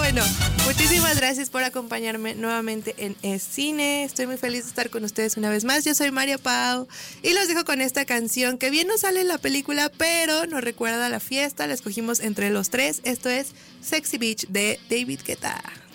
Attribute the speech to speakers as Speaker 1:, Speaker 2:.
Speaker 1: bueno, muchísimas gracias por acompañarme nuevamente en Cine. Estoy muy feliz de estar con ustedes una vez más. Yo soy María Pau y los dejo con esta canción que bien no sale en la película, pero nos recuerda a la fiesta. La escogimos entre los tres. Esto es Sexy Beach de David Guetta.